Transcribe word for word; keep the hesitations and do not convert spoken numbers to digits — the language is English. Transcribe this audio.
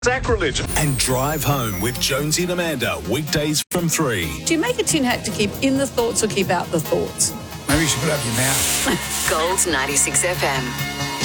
Sacrilege. And Drive Home with Jonesy and Amanda, weekdays from three. Do you make a tin hat to keep in the thoughts or keep out the thoughts? Maybe you should put up your mouth. Gold ninety-six F M.